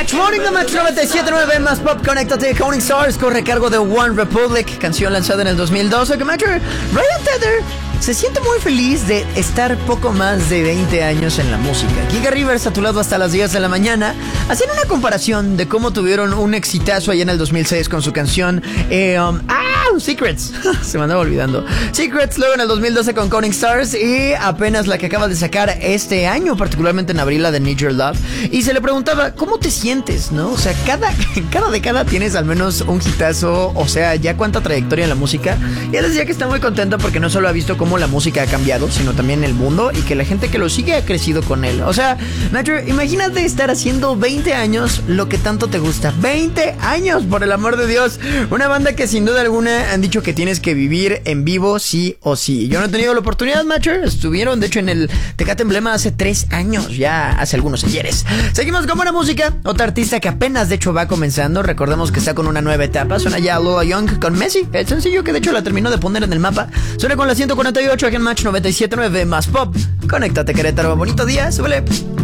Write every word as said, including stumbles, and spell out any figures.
Match Morning de Match noventa y siete punto nueve más Pop. Conéctate. Counting Stars corre cargo de One Republic, canción lanzada en el dos mil doce. Que Match Ryan Tedder se siente muy feliz de estar poco más de veinte años en la música. Giga Rivers a tu lado hasta las diez de la mañana, haciendo una comparación de cómo tuvieron un exitazo allá en el dos mil seis con su canción eh, um, ¡Ah! Secrets. Se me andaba olvidando. Secrets, luego en el dos mil doce con Counting Stars y apenas la que acaba de sacar este año, particularmente en abril, la de Need Your Love. Y se le preguntaba, ¿cómo te sientes? ¿No? O sea, cada, cada década tienes al menos un hitazo, o sea, ya cuánta trayectoria en la música. Y él decía que está muy contento porque no solo ha visto cómo la música ha cambiado, sino también el mundo y que la gente que lo sigue ha crecido con él. O sea, Matthew, imagínate estar haciendo veinte años lo que tanto te gusta. veinte años, por el amor de Dios. Una banda que sin duda alguna han dicho que tienes que vivir en vivo sí o sí. Yo no he tenido la oportunidad, Matthew. Estuvieron, de hecho, en el Tecate Emblema hace tres años, ya hace algunos ayeres. Seguimos con buena música. Otra artista que apenas, de hecho, va comenzando. Recordemos que está con una nueva etapa. Suena ya Lola Young con Messi. El sencillo que, de hecho, la terminó de poner en el mapa. Suena con la ciento cuarenta y ocho aquí en Match noventa y siete punto nueve más Pop. Conéctate, Querétaro. Bonito día. Súbele.